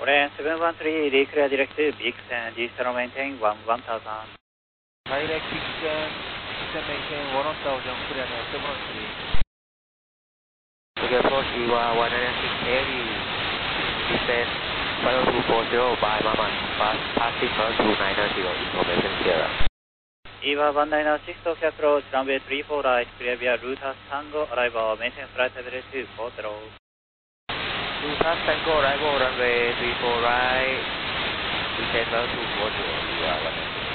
Orange 713, declare direct to Vixen, digital maintain 1000. Direct Vixen, maintain 1000, clear now 713. Okay, approach EVA 19680, descend 10240 by Mama, passing 12990, information clear. EVA 196, okay, approach runway 34 right, clear via Rutas Tango, arrival, maintain flight level 240. Rutas Tango, arrival, runway 34 right, descend 10240, EVA 196.